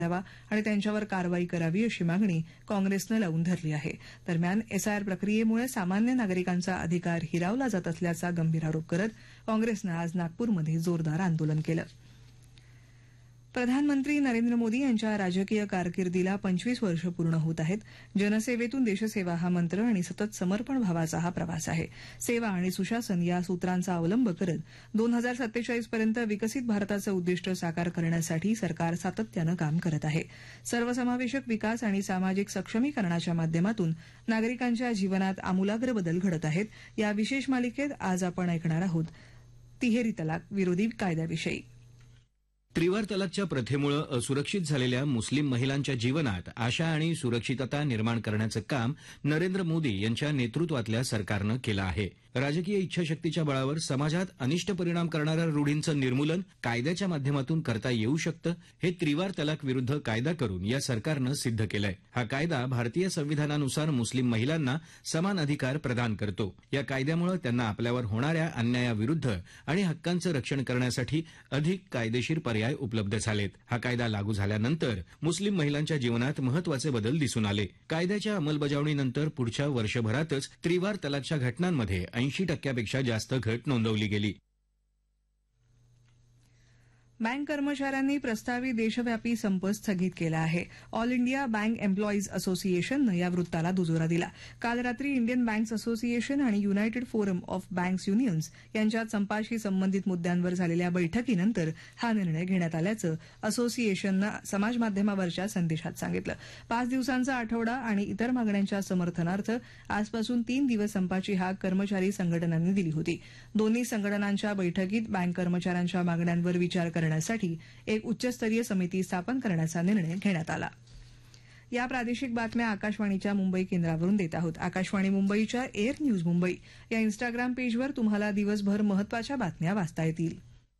द्यावा आणि त्यांच्यावर कारवाई करावी अशी मागणी काँग्रेसनं लावून धरली आहे. दरम्यान एसआयआर प्रक्रियेमुळे सामान्य नागरिकांचा अधिकार हिरावला जात असल्याचा गंभीर आरोप करत काँग्रेसनं आज नागपूरमध्ये जोरदार आंदोलन केलं. प्रधानमंत्री नरेंद्र मोदी यांच्या राजकीय कारकिर्दीला 25 वर्ष पूर्ण होत आहेत. जनसेवेतून देशसेवा हा मंत्र आणि सतत समर्पण भावाचा हा प्रवास आहे. सेवा आणि सुशासन या सूत्रांचा अवलंब करत 2047 पर्यंत विकसित भारताचं उद्दिष्ट साकार करण्यासाठी सरकार सातत्यानं काम करत आहे. सर्वसमावेशक विकास आणि सामाजिक सक्षमीकरणाच्या माध्यमातून नागरिकांच्या जीवनात आमूलाग्र बदल घडत आहेत. या विशेष मालिकेत आज आपण ऐकणार आहोत तिहेरी तलाक विरोधी कायद्याविषयी. त्रिवार तलाकच्या प्रथेमुळे असुरक्षित झालेल्या मुस्लिम महिलांच्या जीवनात आशा आणि सुरक्षितता निर्माण करण्याचं काम नरेंद्र मोदी यांच्या नेतृत्वातल्या सरकारनं केलं आहे. राजकीय इच्छाशक्तीच्या बळावर समाजात अनिष्ट परिणाम करणाऱ्या रूढींचं निर्मूलन कायद्याच्या माध्यमातून करता येऊ शकतं, हे त्रिवार तलाक विरुद्ध कायदा करून या सरकारनं सिद्ध केलंय. हा कायदा भारतीय संविधानानुसार मुस्लिम महिलांना समान अधिकार प्रदान करतो. या कायद्यामुळे त्यांना आपल्यावर होणाऱ्या अन्यायाविरुद्ध आणि हक्कांचं रक्षण करण्यासाठी अधिक कायदेशीर पर्याय उपलब्ध झालेत. हा कायदा लागू झाल्यानंतर मुस्लिम महिलांच्या जीवनात महत्वाचे बदल दिसून आले. कायद्याच्या अंमलबजावणीनंतर पुढच्या वर्षभरातच त्रिवार तलाकच्या घटनांमध्ये 80% जास्त घट नोंदवली गेली. बँक कर्मचाऱ्यांनी प्रस्तावित देशव्यापी संप स्थगित केला आहे. ऑल इंडिया बँक एम्प्लॉईज असोसिएशननं या वृत्ताला दुजोरा दिला. काल रात्री इंडियन बँक्स असोसिएशन आणि United forum of banks unions यांच्यात संपाशी संबंधित मुद्द्यांवर झालेल्या बैठकीनंतर हा निर्णय घेण्यात आल्याचं असोसिएशननं समाजमाध्यमावरच्या संदेशात सांगितलं. 5 दिवसांचा आठवडा आणि इतर मागण्यांच्या समर्थनार्थ आजपासून 3 दिवस संपाची हाक कर्मचारी संघटनांनी दिली होती. दोन्ही संघटनांच्या बैठकीत बँक कर्मचाऱ्यांच्या मागण्यांवर विचार करण्यासाठी एक उच्चस्तरीय समिती स्थापन करण्याचा निर्णय घेण्यात आला. या प्रादेशिक बातम्या आकाशवाणीच्या मुंबई केंद्रावरून देत आहोत. आकाशवाणी मुंबईच्या एअर न्यूज मुंबई या इन्स्टाग्राम पेजवर तुम्हाला दिवसभर महत्वाच्या बातम्या वाचता येतील.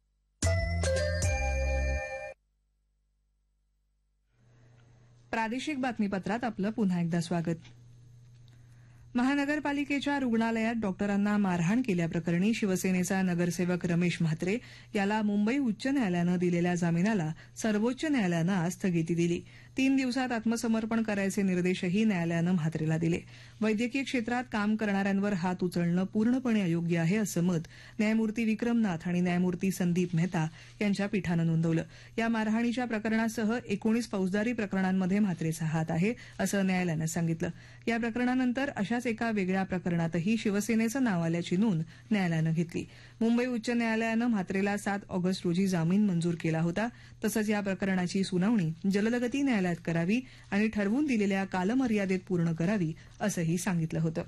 प्रादेशिक बातमीपत्रात आपलं पुन्हा एकदा स्वागत. महानगरपालिकेच्या रुग्णालयात डॉक्टरांना मारहाण केल्याप्रकरणी शिवसेनेचा नगरसेवक रमेश म्हात्रे याला मुंबई उच्च न्यायालयानं दिलेल्या जामिनाला सर्वोच्च न्यायालयानं आज स्थगिती दिली. 3 दिवसात आत्मसमर्पण करायचे निर्देशही न्यायालयानं म्हात्रेला दिले. वैद्यकीय क्षेत्रात काम करणाऱ्यांवर हात उचलणं पूर्णपणे अयोग्य आहे असं मत न्यायमूर्ती विक्रमनाथ आणि न्यायमूर्ती संदीप मेहता यांच्या पीठानं नोंदवलं. या मारहाणीच्या प्रकरणासह 19 फौजदारी प्रकरणांमध्ये म्हात्रेचा हात आहे असं न्यायालयानं सांगितलं. या प्रकरणानंतर अशाच एका वेगळ्या प्रकरणातही शिवसेनेचं नाव आल्याची नोंद न्यायालयानं घेतली. मुंबई उच्च न्यायालयानं म्हात्रेला 7 ऑगस्ट रोजी जामीन मंजूर केला होता. तसंच या प्रकरणाची सुनावणी जलदगती न्यायालयात करावी आणि ठरवून दिलेल्या कालमर्यादेत पूर्ण करावी असंही सांगितलं होतं.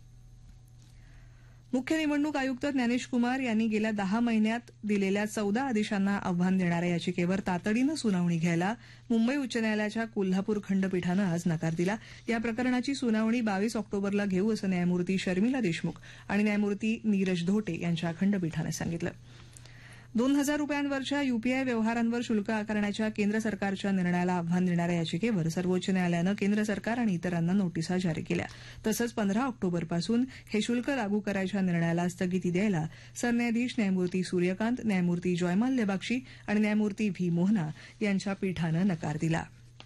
मुख्य निवडणूक आयुक्त ज्ञानेश कुमार यांनी गेल्या 10 महिन्यात दिलेल्या 14 आदेशांना आव्हान देणाऱ्या याचिकेवर तातडीनं सुनावणी घ्यायला मुंबई उच्च न्यायालयाच्या कोल्हापूर खंडपीठानं आज नकार दिला. या प्रकरणाची सुनावणी 22 ऑक्टोबरला घेऊ असं न्यायमूर्ती शर्मिला देशमुख आणि न्यायमूर्ती नीरज धोटे यांच्या खंडपीठानं सांगितलं. 2000 रुपयांवरच्या यूपीआय व्यवहारांवर शुल्क आकारण्याच्या केंद्र सरकारच्या निर्णयाला आव्हान देणाऱ्या याचिकेवर सर्वोच्च न्यायालयानं केंद्र सरकार आणि इतरांना नोटिसा जारी केल्या. तसंच 15 ऑक्टोबरपासून हे शुल्क लागू करायच्या निर्णयाला स्थगिती द्यायला सरन्यायाधीश न्यायमूर्ती सूर्यकांत, न्यायमूर्ती जयमाल्य बक्षी आणि न्यायमूर्ती व्ही मोहना यांच्या पीठानं नकार दिला.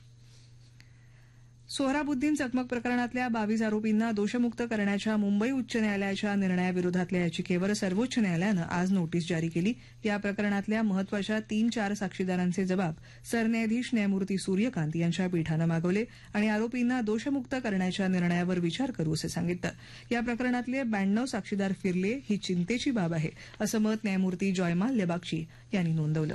सोहराबुद्दीन चकमक प्रकरणातल्या 22 आरोपींना दोषमुक्त करण्याच्या मुंबई उच्च न्यायालयाच्या निर्णयाविरोधातल्या याचिकेवर सर्वोच्च न्यायालयानं आज नोटीस जारी केली. या प्रकरणातल्या महत्वाच्या 3-4 साक्षीदारांचे जबाब सरन्यायाधीश न्यायमूर्ती सूर्यकांत यांच्या पीठानं मागवले आणि आरोपींना दोषमुक्त करण्याच्या निर्णयावर विचार करू असं सांगितलं. या प्रकरणातले 92 साक्षीदार फिरले ही चिंतेची बाब आहे असं मत न्यायमूर्ती जयमाल्य बक्षी यांनी नोंदवलं.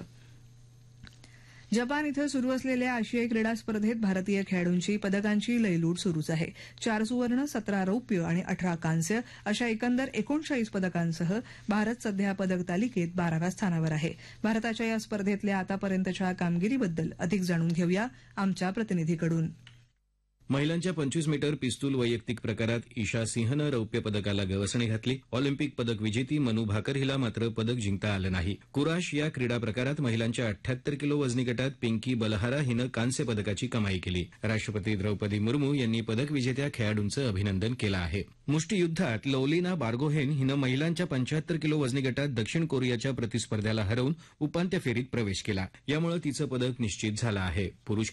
जपान इथं सुरू असलेल्या आशियाई क्रीडा स्पर्धेत भारतीय खेळाडूंची पदकांची लयलूट सुरूच आहे. 4 सुवर्ण, 17 रौप्य आणि 18 कांस्य अशा एकंदर 39 पदकांसह भारत सध्या पदक तालिकेत 12व्या स्थानावर आहे. भारताच्या या स्पर्धेतल्या आतापर्यंतच्या कामगिरीबद्दल अधिक जाणून घेऊया आमच्या प्रतिनिधीकडून. महिलांच्या 25 मीटर पिस्तूल वैयक्तिक प्रकारात ईशा सिंहनं रौप्य पदकाला गवसणी घातली. ऑलिम्पिक पदक विजेती मनू भाकर हिला मात्र पदक जिंकता आलं नाही. कुराश या क्रीडा प्रकारात महिलांच्या 78 किलो वजनी गटात पिंकी बलहारा हिनं कांस्य पदकाची कमाई केली. राष्ट्रपती द्रौपदी मुर्मू यांनी पदक विजेत्या खेळाडूंचं अभिनंदन केलं आहे. मुष्टियुद्धात लवलिना बार्गोहेन हिनं महिलांच्या 75 किलो वजनी गटात दक्षिण कोरियाच्या प्रतिस्पर्ध्याला हरवून उपांत्य फेरीत प्रवेश केला. यामुळे तिचं पदक निश्चित झालं आहे. पुरुष